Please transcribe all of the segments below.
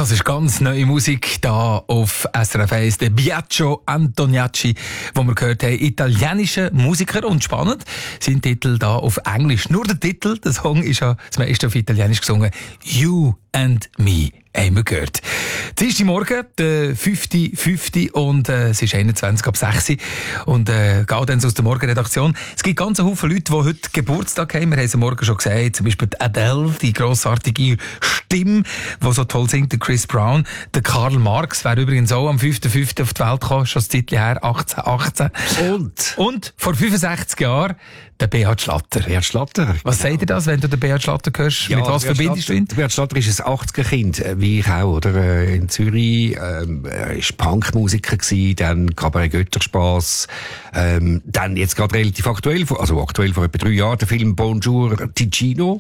Das ist ganz neue Musik da auf SRF 1, der Biagio Antoniacci, wo wir gehört haben, italienische Musiker, und spannend, sind Titel da auf Englisch. Nur der Titel, der Song ist ja das meiste auf Italienisch gesungen. You and Me, haben wir gehört. Dienstagmorgen, der 5.5. und es ist 21:06 und geht dann aus der Morgenredaktion. Es gibt ganz einen Haufen Leute, die heute Geburtstag haben. Wir haben es morgen schon gesagt, zum Beispiel die Adele, die grossartige Stimme, die so toll singt, der Chris Brown. Der Karl Marx wäre übrigens auch am 5.5. auf die Welt gekommen, schon ein Zeitchen her, 1818. Und vor 65 Jahren der Beat Schlatter. Beat Schlatter. Was sagt dir das, wenn du den Beat Schlatter hörst? Ja, mit was verbindest du ihn? Beat Schlatter ist ein 80er-Kind, wie ich auch, oder? In Zürich, er war Punkmusiker gewesen, dann Cabaret Götterspass, dann jetzt gerade relativ aktuell vor etwa 3 Jahren, der Film Bonjour Ticino.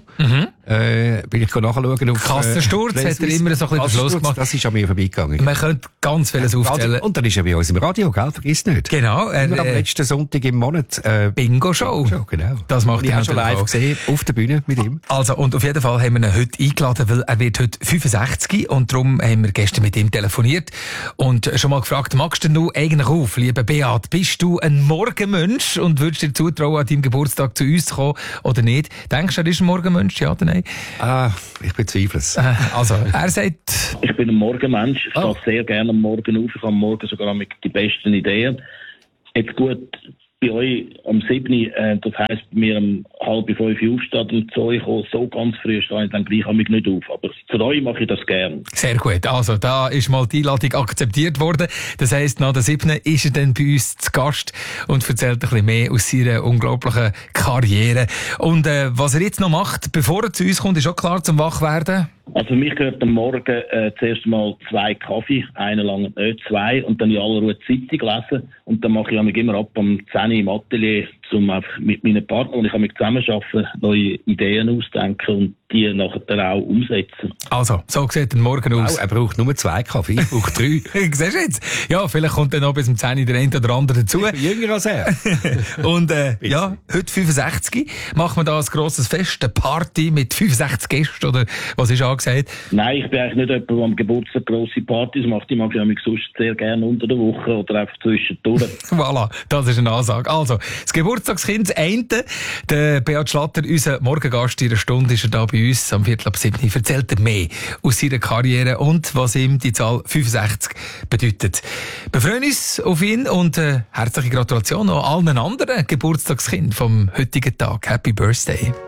Bin ich nachschauen auf Kassensturz hat er immer so ein bisschen den Schluss gemacht. Das ist an mir vorbeigegangen. Man könnte ganz vieles aufzählen. Und dann ist er bei uns im Radio, gell? Vergiss nicht. Genau. Immer am letzten Sonntag im Monat. Bingo-Show. Genau. Das macht ich er schon live gesehen, auf der Bühne mit ihm. Also, und auf jeden Fall haben wir ihn heute eingeladen, weil er wird heute 65 und darum haben wir gestern mit ihm telefoniert und schon mal gefragt, magst du eigentlich auf, lieber Beat, bist du ein Morgenmensch und würdest dir zutrauen, an deinem Geburtstag zu uns zu kommen oder nicht? Denkst du, er ist ein Morgenmensch, ja oder nein? Ich bezweifle es. Also, er sagt... Ich bin ein Morgenmensch, ich stehe sehr gerne am Morgen auf, ich habe am Morgen sogar mit die besten Ideen. Jetzt gut, bei euch am 7. Das heisst, bei mir um 4:30 aufstehen und zu euch kommen, so ganz früh stehe ich dann gleich mich nicht auf. Aber für euch mache ich das gerne. Sehr gut. Also, da ist mal die Einladung akzeptiert worden. Das heisst, nach der 7. ist er dann bei uns zu Gast und erzählt ein bisschen mehr aus seiner unglaublichen Karriere. Und was er jetzt noch macht, bevor er zu uns kommt, ist auch klar zum Wachwerden. Also für mich gehört am Morgen zuerst mal 2 Kaffee, einen lang nicht 2, und dann in aller Ruhe die Zeitung lesen. Und dann mache ich mich immer ab am 10 im Atelier, um einfach mit meinen Partnern, und ich mich zusammenarbeiten, neue Ideen ausdenken und die nachher dann auch umsetzen. Also, so sieht der Morgen aus. Er braucht nur 2 Kaffee, ich brauche 3. Siehst du jetzt? Ja, vielleicht kommt dann noch bis zum 10 der eine oder andere dazu. Jünger als er. Und ja, heute 65 machen wir da ein grosses Fest, eine Party mit 65 Gästen, oder was ist angesagt? Nein, ich bin eigentlich nicht jemand, der am Geburtstag grosse Partys macht. Ich mag mich sonst sehr gerne unter der Woche oder einfach zwischendurch. Voilà, das ist eine Ansage. Also, das Geburtstagskind, das eine, der Beat Schlatter, unser Morgengast in einer Stunde, ist er da bei uns am 6:45. Erzählt er mehr aus seiner Karriere und was ihm die Zahl 65 bedeutet. Wir freuen uns auf ihn und herzliche Gratulation an allen anderen Geburtstagskindern vom heutigen Tag. Happy Birthday.